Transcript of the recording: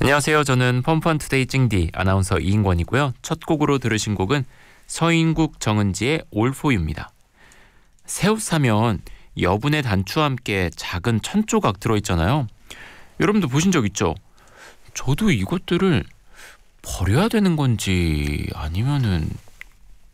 안녕하세요. 저는 펌펀투데이 찡디 아나운서 이인권이고요. 첫 곡으로 들으신 곡은 서인국 정은지의 All For You입니다. 새우 사면 여분의 단추와 함께 작은 천조각 들어있잖아요. 여러분도 보신 적 있죠? 저도 이것들을 버려야 되는 건지 아니면은